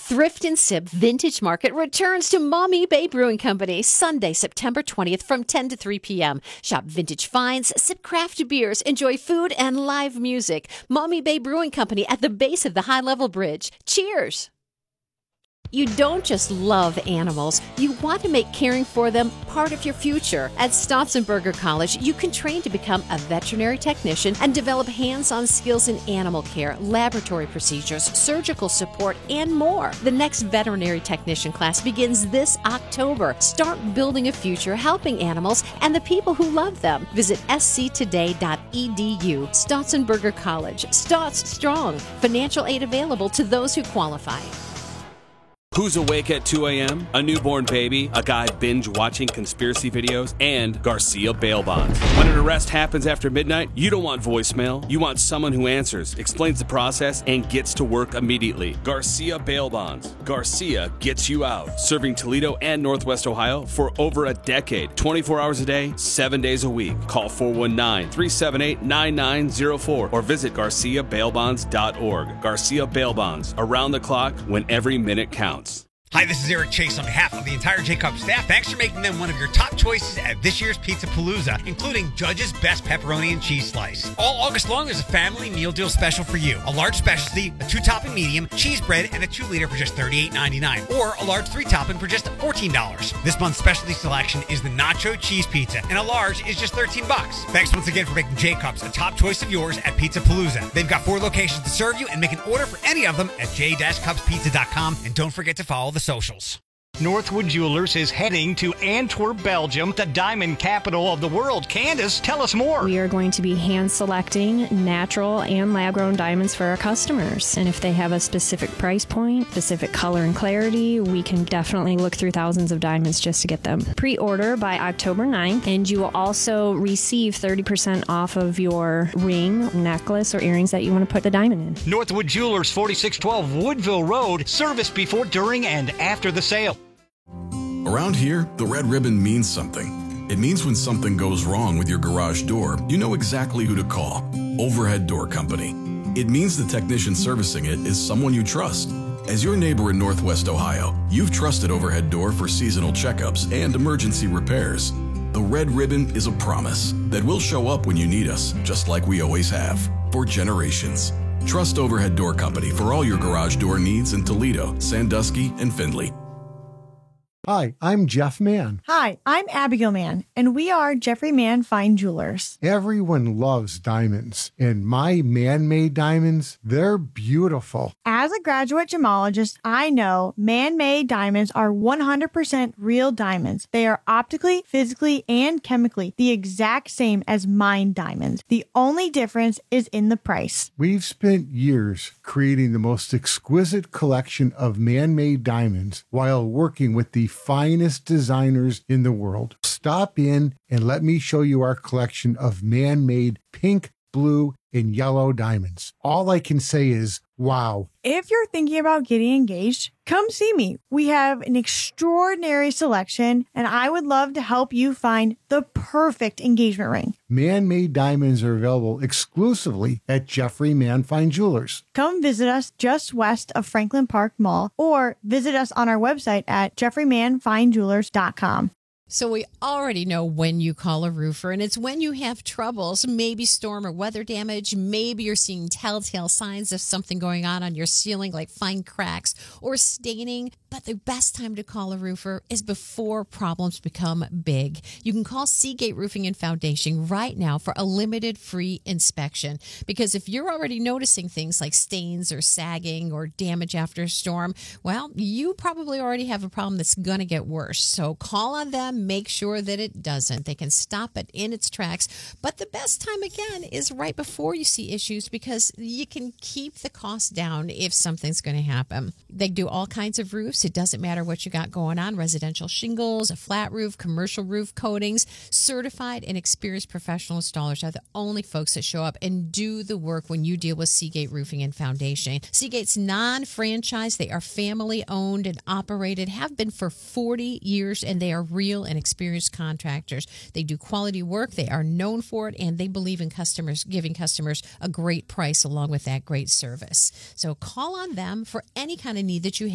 Thrift and Sip Vintage Market returns to Maumee Bay Brewing Company Sunday, September 20th from 10 to 3 p.m. Shop vintage finds, sip craft beers, enjoy food and live music. Maumee Bay Brewing Company at the base of the high-level bridge. Cheers! You don't just love animals, you want to make caring for them part of your future. At Stotzenberger College, you can train to become a veterinary technician and develop hands-on skills in animal care, laboratory procedures, surgical support, and more. The next veterinary technician class begins this October. Start building a future helping animals and the people who love them. Visit sctoday.edu. Stotzenberger College. Stotz Strong. Financial aid available to those who qualify. Who's awake at 2 a.m.? A newborn baby, a guy binge-watching conspiracy videos, and Garcia bail bonds. When an arrest happens after midnight, you don't want voicemail. You want someone who answers, explains the process, and gets to work immediately. Garcia bail bonds. Garcia gets you out. Serving Toledo and Northwest Ohio for over a decade. 24 hours a day, 7 days a week. Call 419-378-9904 or visit GarciaBailBonds.org. Garcia Bail Bonds. Around the clock when every minute counts. Hi, this is Eric Chase on behalf of the entire J-Cup staff. Thanks for making them one of your top choices at this year's Pizza Palooza, including Judge's Best Pepperoni and Cheese Slice. All August long, there's a family meal deal special for you. A large specialty, a 2-topping medium, cheese bread, and a 2-liter for just $38.99. Or a large 3-topping for just $14. This month's specialty selection is the Nacho Cheese Pizza, and a large is just $13. Thanks once again for making J-Cups a top choice of yours at Pizza Palooza. They've got 4 locations to serve you, and make an order for any of them at j-cupspizza.com. And don't forget to follow the socials. Northwood Jewelers is heading to Antwerp, Belgium, the diamond capital of the world. Candace, tell us more. We are going to be hand-selecting natural and lab-grown diamonds for our customers. And if they have a specific price point, specific color and clarity, we can definitely look through thousands of diamonds just to get them. Pre-order by October 9th, and you will also receive 30% off of your ring, necklace, or earrings that you want to put the diamond in. Northwood Jewelers, 4612 Woodville Road. Service before, during, and after the sale. Around here, the red ribbon means something. It means when something goes wrong with your garage door, you know exactly who to call. Overhead Door Company. It means the technician servicing it is someone you trust. As your neighbor in Northwest Ohio, you've trusted Overhead Door for seasonal checkups and emergency repairs. The red ribbon is a promise that we'll show up when you need us, just like we always have, for generations. Trust Overhead Door Company for all your garage door needs in Toledo, Sandusky, and Findlay. Hi, I'm Jeff Mann. Hi, I'm Abigail Mann, and we are Jeffrey Mann Fine Jewelers. Everyone loves diamonds, and my man-made diamonds, they're beautiful. As a graduate gemologist, I know man-made diamonds are 100% real diamonds. They are optically, physically, and chemically the exact same as mined diamonds. The only difference is in the price. We've spent years creating the most exquisite collection of man-made diamonds while working with the finest designers in the world. Stop in and let me show you our collection of man-made pink, blue, and yellow diamonds. All I can say is, wow. If you're thinking about getting engaged, come see me. We have an extraordinary selection, and I would love to help you find the perfect engagement ring. Man-made diamonds are available exclusively at Jeffrey Mann Fine Jewelers. Come visit us just west of Franklin Park Mall, or visit us on our website at jeffreymannfinejewelers.com. So we already know when you call a roofer, and it's when you have troubles, maybe storm or weather damage, maybe you're seeing telltale signs of something going on your ceiling, like fine cracks or staining. But the best time to call a roofer is before problems become big. You can call Seagate Roofing and Foundation right now for a limited free inspection. Because if you're already noticing things like stains or sagging or damage after a storm, well, you probably already have a problem that's going to get worse. So call on them, make sure that it doesn't. They can stop it in its tracks. But the best time, again, is right before you see issues, because you can keep the cost down if something's going to happen. They do all kinds of roofs. It doesn't matter what you got going on, residential shingles, a flat roof, commercial roof coatings. Certified and experienced professional installers are the only folks that show up and do the work when you deal with Seagate Roofing and Foundation. Seagate's non-franchise. They are family-owned and operated, have been for 40 years, and they are real and experienced contractors. They do quality work. They are known for it, and they believe in customers, giving customers a great price along with that great service. So call on them for any kind of need that you have.